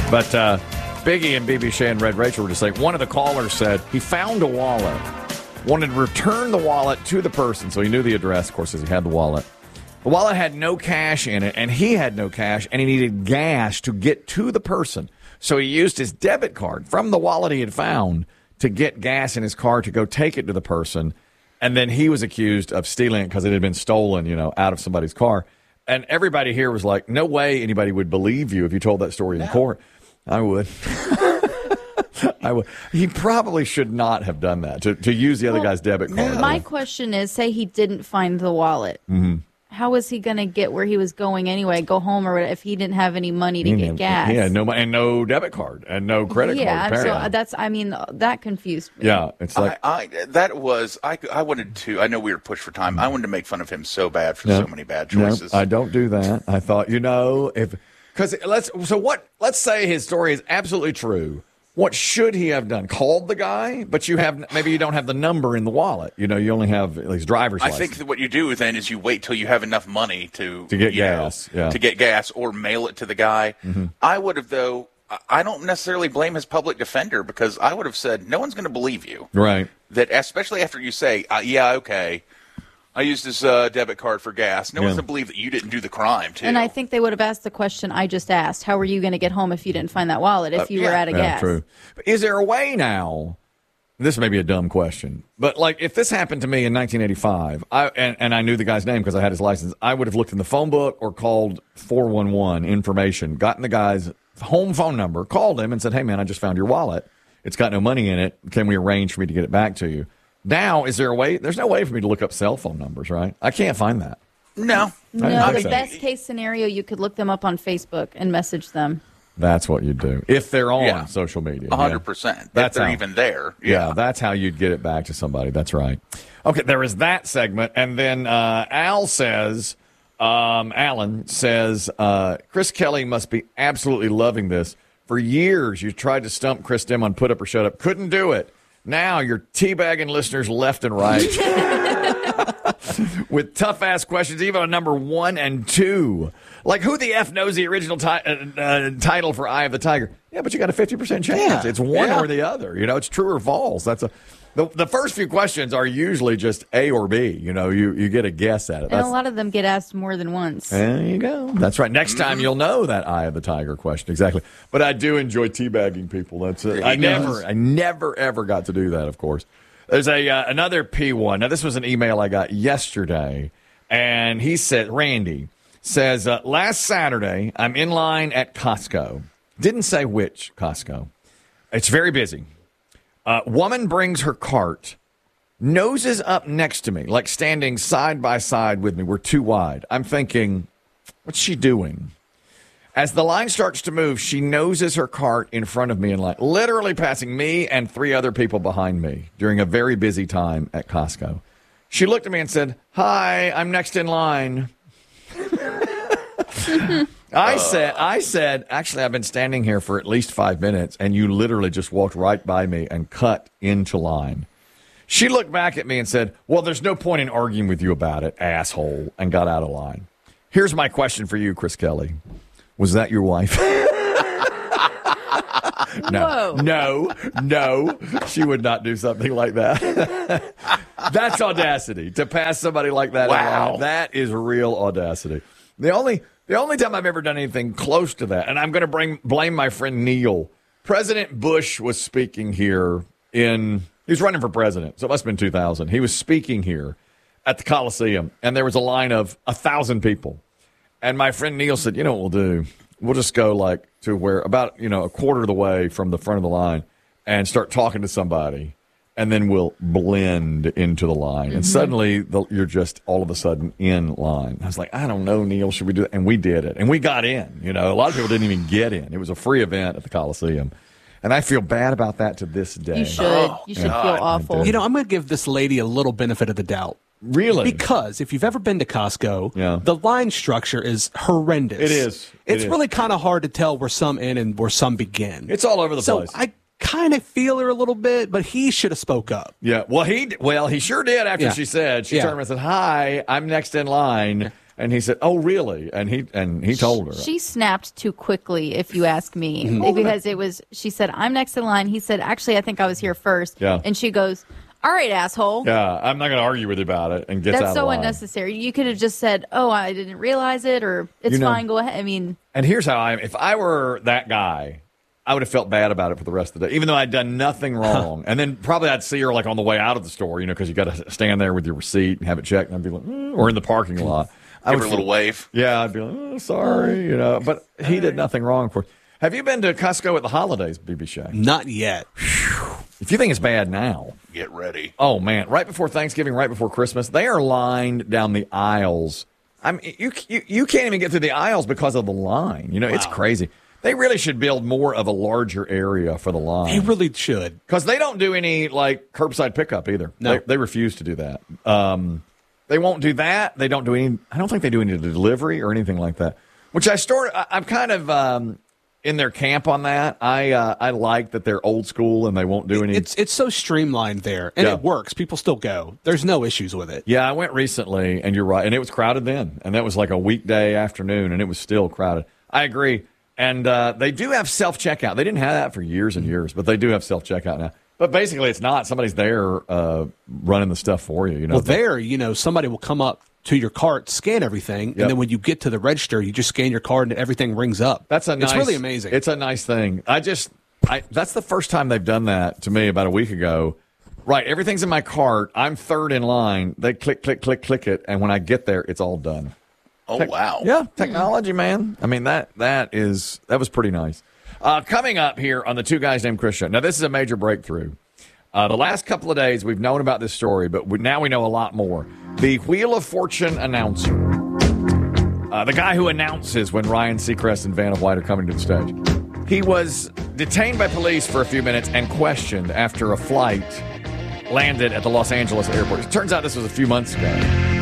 But Biggie and BB Shea and Red Rachel were just saying, one of the callers said he found a wallet, wanted to return the wallet to the person, so he knew the address, of course, as he had the wallet. The wallet had no cash in it, and he had no cash, and he needed gas to get to the person. So he used his debit card from the wallet he had found to get gas in his car to go take it to the person. And then he was accused of stealing it because it had been stolen, out of somebody's car. And everybody here was like, no way anybody would believe you if you told that story in court. I would. I would. He probably should not have done that, to use the other guy's debit card. My question is, say he didn't find the wallet. Mm-hmm. How was he going to get where he was going anyway, go home, or if he didn't have any money to get gas? He had no money and no debit card and no credit card. Yeah, so that confused me. Yeah, it's like I wanted to. I know we were pushed for time. I wanted to make fun of him so bad for so many bad choices. No, I don't do that. I thought, let's say his story is absolutely true. What should he have done? Called the guy, but maybe you don't have the number in the wallet. You only have his driver's license. I think that what you do then is you wait till you have enough money to get gas, to get gas, or mail it to the guy. Mm-hmm. I would have, though. I don't necessarily blame his public defender, because I would have said, no one's going to believe you. Right. That, especially after you say, okay, I used his debit card for gas. No one's going to believe that you didn't do the crime, too. And I think they would have asked the question I just asked. How were you going to get home if you didn't find that wallet, if you were out of gas? True. But is there a way now? This may be a dumb question, but if this happened to me in 1985, and I knew the guy's name because I had his license, I would have looked in the phone book or called 411 information, gotten the guy's home phone number, called him and said, hey, man, I just found your wallet. It's got no money in it. Can we arrange for me to get it back to you? Now, is there a way? There's no way for me to look up cell phone numbers, right? I can't find that. No. The best case scenario, you could look them up on Facebook and message them. That's what you do. If they're on social media. 100%. If they're even there. Yeah, that's how you'd get it back to somebody. That's right. Okay, there is that segment. And then Alan says, Chris Kelly must be absolutely loving this. For years, you tried to stump Chris Dim on Put Up or Shut Up. Couldn't do it. Now you're teabagging listeners left and right with tough-ass questions, even on number 1 and 2. Like, who the F knows the original title for Eye of the Tiger? Yeah, but you got a 50% chance. Yeah. It's one or the other. It's true or false. The first few questions are usually just A or B. You get a guess at it. And a lot of them get asked more than once. There you go. That's right. Next time you'll know that Eye of the Tiger question. Exactly. But I do enjoy teabagging people. That's it. I never, ever got to do that, of course. There's another P1. Now, this was an email I got yesterday. And he said, Randy says, last Saturday, I'm in line at Costco. Didn't say which Costco. It's very busy. Woman brings her cart, noses up next to me, like standing side by side with me. We're too wide. I'm thinking, what's she doing? As the line starts to move, she noses her cart in front of me in line, literally passing me and 3 other people behind me during a very busy time at Costco. She looked at me and said, hi, I'm next in line. I said, actually, I've been standing here for at least 5 minutes, and you literally just walked right by me and cut into line. She looked back at me and said, well, there's no point in arguing with you about it, asshole, and got out of line. Here's my question for you, Chris Kelly. Was that your wife? No. She would not do something like that. That's audacity, to pass somebody like that. Wow. That is real audacity. The only time I've ever done anything close to that, and I'm going to blame my friend Neil. President Bush was speaking here he was running for president, so it must have been 2000. He was speaking here at the Coliseum, and there was a line of 1,000 people. And my friend Neil said, you know what we'll do? We'll just go to where about, a quarter of the way from the front of the line and start talking to somebody. And then we'll blend into the line. Mm-hmm. And suddenly you're just all of a sudden in line. I was like, I don't know, Neil, should we do it? And we did it. And we got in. A lot of people didn't even get in. It was a free event at the Coliseum. And I feel bad about that to this day. You should. You should feel awful. I'm going to give this lady a little benefit of the doubt. Really? Because if you've ever been to Costco, the line structure is horrendous. It is. It's really kind of hard to tell where some end and where some begin. It's all over the place. I kind of feel her a little bit, but he should have spoke up. Yeah, well, he sure did after she said. She turned around and said, hi, I'm next in line. And he said, "Oh, really?" And he told her. She snapped too quickly, if you ask me, because she said, "I'm next in line." He said, "Actually, I think I was here first." Yeah. And she goes, "All right, asshole." Yeah, I'm not going to argue with you about it. And gets out That's of so line. unnecessary. You could have just said, "Oh, I didn't realize it," or "It's fine, go ahead." I mean, and here's how if I were that guy, I would have felt bad about it for the rest of the day, even though I'd done nothing wrong. And then probably I'd see her like on the way out of the store, because you got to stand there with your receipt and have it checked. And I'd be like, or in the parking lot. Give her a little wave. Yeah, I'd be like, "Oh, sorry," But he did nothing wrong. For. Have you been to Costco at the holidays, BB Shay? Not yet. If you think it's bad now, get ready. Oh man, right before Thanksgiving, right before Christmas, they are lined down the aisles. I mean, you can't even get through the aisles because of the line. It's crazy. They really should build more of a larger area for the line. They really should. Because they don't do any, curbside pickup either. No. They refuse to do that. They won't do that. They don't do any, I don't think they do any delivery or anything like that. Which I'm kind of in their camp on that. I like that they're old school and they won't do any. It's so streamlined there, and it works. People still go. There's no issues with it. Yeah, I went recently, and you're right. And it was crowded then. And that was like a weekday afternoon, and it was still crowded. I agree. And they do have self-checkout. They didn't have that for years and years, but they do have self-checkout now. But basically, it's not. Somebody's there running the stuff for you. Well, somebody will come up to your cart, scan everything, and then when you get to the register, you just scan your card and everything rings up. It's really amazing. It's a nice thing. That's the first time they've done that to me about a week ago. Right, everything's in my cart. I'm third in line. They click it, and when I get there, it's all done. Oh, wow. Yeah, technology, man. I mean, that was pretty nice. Coming up here on the Two Guys Named Chris show. Now, this is a major breakthrough. The last couple of days, we've known about this story, but now we know a lot more. The Wheel of Fortune announcer, the guy who announces when Ryan Seacrest and Vanna White are coming to the stage, he was detained by police for a few minutes and questioned after a flight landed at the Los Angeles airport. It turns out this was a few months ago.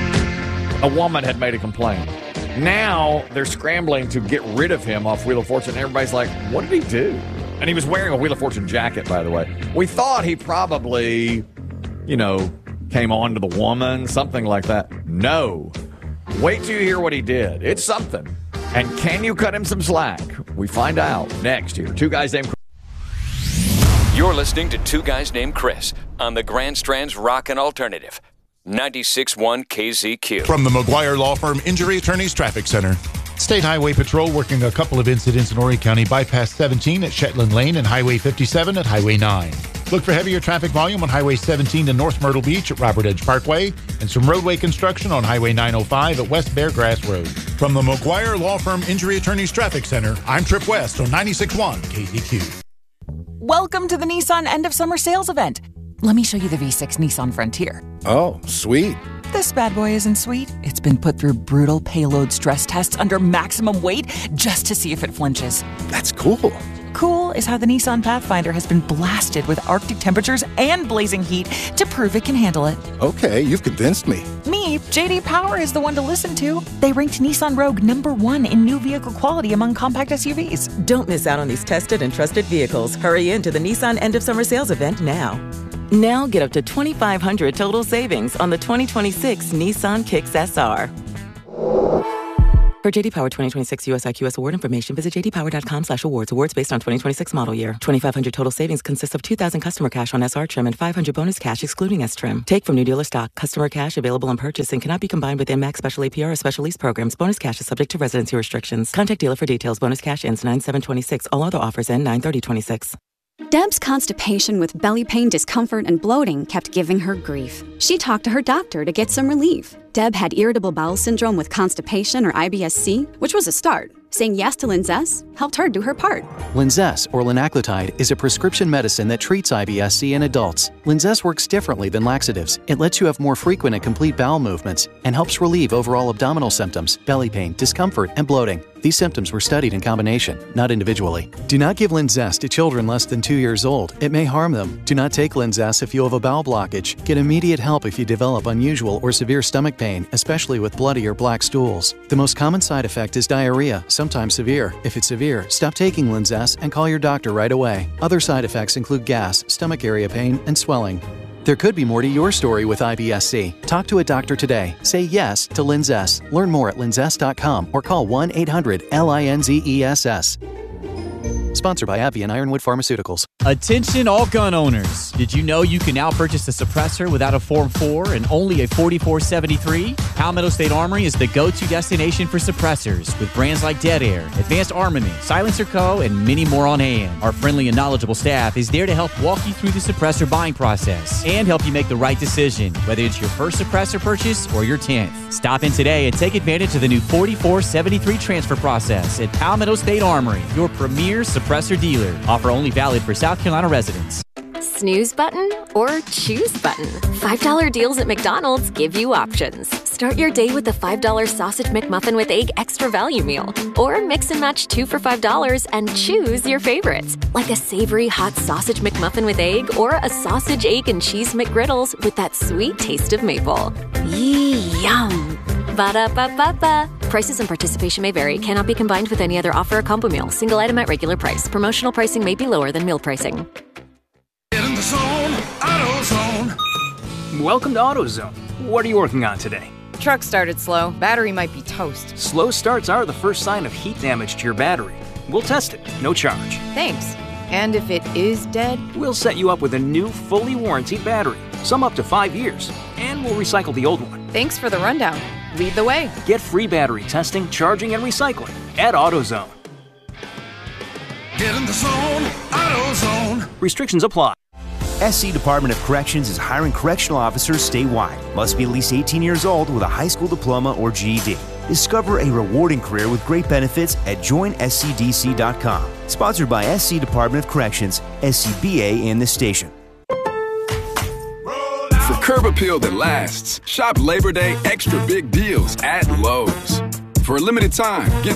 A woman had made a complaint. Now they're scrambling to get rid of him off Wheel of Fortune. Everybody's like, what did he do? And he was wearing a Wheel of Fortune jacket, by the way. We thought he probably, came on to the woman, something like that. No. Wait till you hear what he did. It's something. And can you cut him some slack? We find out next here. Two Guys Named Chris. You're listening to Two Guys Named Chris on the Grand Strand's Rockin' Alternative. 96.1 KZQ. From the McGuire Law Firm Injury Attorneys Traffic Center. State Highway Patrol working a couple of incidents in Horry County. Bypass 17 at Shetland Lane and Highway 57 at Highway 9. Look for heavier traffic volume on Highway 17 to North Myrtle Beach at Robert Edge Parkway and some roadway construction on Highway 905 at West Beargrass Road. From the McGuire Law Firm Injury Attorneys Traffic Center, I'm Trip West on 96.1 KZQ. Welcome to the Nissan End of Summer Sales Event. Let me show you the V6 Nissan Frontier. Oh, sweet. This bad boy isn't sweet. It's been put through brutal payload stress tests under maximum weight just to see if it flinches. That's cool. Cool is how the Nissan Pathfinder has been blasted with Arctic temperatures and blazing heat to prove it can handle it. Okay, you've convinced me. Me, JD Power is the one to listen to. They ranked Nissan Rogue #1 in new vehicle quality among compact SUVs. Don't miss out on these tested and trusted vehicles. Hurry into the Nissan End of Summer Sales Event now. Now get up to $2,500 total savings on the 2026 Nissan Kicks SR. For JD Power 2026 US IQS award information, visit jdpower.com/awards. Awards based on 2026 model year. $2,500 total savings consists of $2,000 customer cash on SR trim and $500 bonus cash excluding S trim. Take from new dealer stock. Customer cash available on purchase and cannot be combined with MX special APR or special lease programs. Bonus cash is subject to residency restrictions. Contact dealer for details. Bonus cash ends 9/7/26. All other offers end 9/30/26. Deb's constipation with belly pain, discomfort, and bloating kept giving her grief. She talked to her doctor to get some relief. Deb had irritable bowel syndrome with constipation or IBS-C, which was a start. Saying yes to Linzess helped her do her part. Linzess, or linaclotide, is a prescription medicine that treats IBS-C in adults. Linzess works differently than laxatives. It lets you have more frequent and complete bowel movements and helps relieve overall abdominal symptoms, belly pain, discomfort, and bloating. These symptoms were studied in combination, not individually. Do not give Linzess to children less than 2 years old. It may harm them. Do not take Linzess if you have a bowel blockage. Get immediate help if you develop unusual or severe stomach pain, especially with bloody or black stools. The most common side effect is diarrhea, sometimes severe. If it's severe, stop taking Linzess and call your doctor right away. Other side effects include gas, stomach area pain, and swelling. There could be more to your story with IBS-C. Talk to a doctor today. Say yes to Linzess. Learn more at linzess.com or call 1-800-LINZESS. Sponsored by AbbVie and Ironwood Pharmaceuticals. Attention all gun owners. Did you know you can now purchase a suppressor without a Form 4 and only a 4473? Palmetto State Armory is the go-to destination for suppressors with brands like Dead Air, Advanced Armament, Silencer Co., and many more on hand. Our friendly and knowledgeable staff is there to help walk you through the suppressor buying process and help you make the right decision, whether it's your first suppressor purchase or your 10th. Stop in today and take advantage of the new 4473 transfer process at Palmetto State Armory, your premier suppressor dealer. Offer only valid for South Carolina residents. Snooze button or choose button? $5 deals at McDonald's give you options. Start your day with the $5 Sausage McMuffin with Egg Extra Value Meal. Or mix and match 2 for $5 and choose your favorites, like a savory hot Sausage McMuffin with egg or a sausage, egg, and cheese McGriddles with that sweet taste of maple. Yum! Ba-da-ba-ba-ba. Prices and participation may vary. Cannot be combined with any other offer or combo meal. Single item at regular price. Promotional pricing may be lower than meal pricing. Get in the zone, AutoZone. Welcome to AutoZone. What are you working on today? Truck started slow. Battery might be toast. Slow starts are the first sign of heat damage to your battery. We'll test it, no charge. Thanks. And if it is dead? We'll set you up with a new, fully warranted battery. Some up to 5 years. And we'll recycle the old one. Thanks for the rundown. Lead the way. Get free battery testing, charging, and recycling at AutoZone. Get in the zone, AutoZone. Restrictions apply. SC Department of Corrections is hiring correctional officers statewide. Must be at least 18 years old with a high school diploma or GED. Discover a rewarding career with great benefits at joinscdc.com. Sponsored by SC Department of Corrections, SCBA, and the station. For curb appeal that lasts, shop Labor Day extra big deals at Lowe's. For a limited time, get